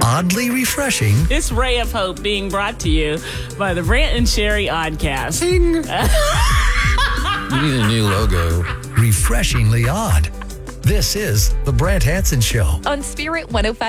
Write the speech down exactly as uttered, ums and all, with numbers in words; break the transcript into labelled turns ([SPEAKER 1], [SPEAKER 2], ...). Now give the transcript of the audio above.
[SPEAKER 1] Oddly refreshing.
[SPEAKER 2] This ray of hope being brought to you by the Brant and Sherry Oddcast.
[SPEAKER 1] Ding.
[SPEAKER 3] You need a new logo.
[SPEAKER 1] Refreshingly odd. This is The Brant Hanson Show.
[SPEAKER 4] On Spirit one oh five.